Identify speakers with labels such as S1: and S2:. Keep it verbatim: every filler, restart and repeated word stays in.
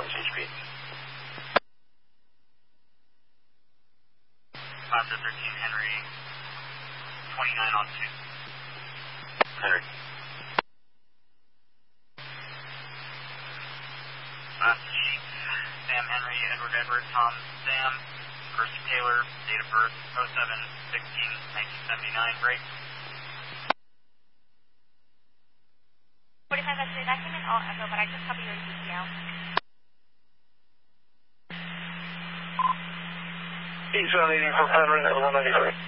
S1: H P.
S2: Class thirteen, Henry, twenty-nine on two.
S1: Henry.
S2: Class Chief, Sam Henry, Edward Edward, Tom Sam, First Taylor, date of birth oh seven sixteen nineteen seventy-nine, break.
S3: forty-five S three, that came in all echo, but I just copy your D T L.
S1: East one eighty from Henry, one ninety-three.